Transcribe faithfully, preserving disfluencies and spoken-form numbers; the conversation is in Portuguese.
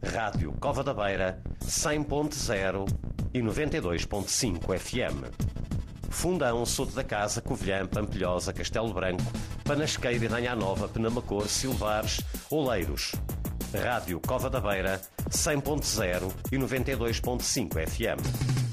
Rádio Cova da Beira, cem ponto zero e noventa e dois ponto cinco F M. Fundão, Soto da Casa, Covilhã, Pampilhosa, Castelo Branco, Panasqueira e Ranha Nova, Penamacor, Silvares, Oleiros. Rádio Cova da Beira, cem ponto zero e noventa e dois ponto cinco F M.